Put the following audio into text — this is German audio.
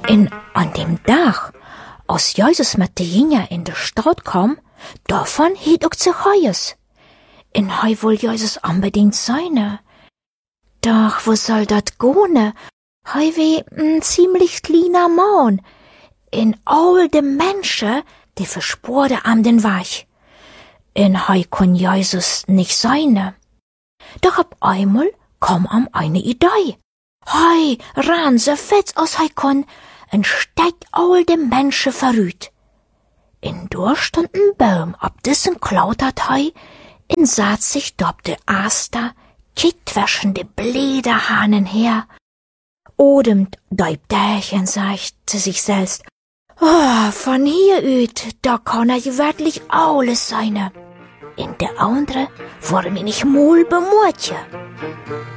An dem Tag, als Jesus mit de Jünger in de Stadt kam, davon hielt auch Zacharias. Hei will Jesus unbedingt seine. Doch wo soll dat gone? Hei wie ziemlich kleiner Mann. All de Menschen, die verspurde am den Weg. Hei kon Jesus nicht seine. Doch ab einmal kam am eine Idee. Hei ran so fett als hei kon, steigt all de Menschen verrüht. Da stand ein Baum, ab dessen klautert hei, saht sich dort de Aster, kitwäschen de Blederhahnen her. Odemt Deibdächen, sagte sich selbst, von hier üt, da kann er wirklich alles seine. In der andere wurde mir nicht mol bemurtje.